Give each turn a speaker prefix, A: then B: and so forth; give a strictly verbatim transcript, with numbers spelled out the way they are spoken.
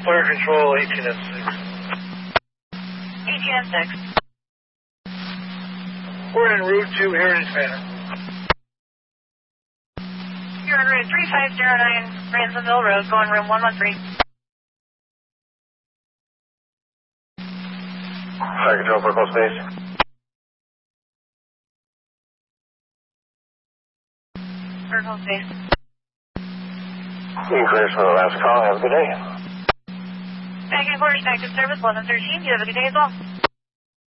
A: Flare control eighteen F six.
B: eighteen F six.
A: We're en route to Heritage Manor.
B: You're on route three five zero nine, Ransomville Road, going room one one three.
A: Fire control for close base.
B: Vertical space.
A: Clear for the last call. Have a good day.
B: Back in quarters, active service eleven thirteen. You have a good day as well.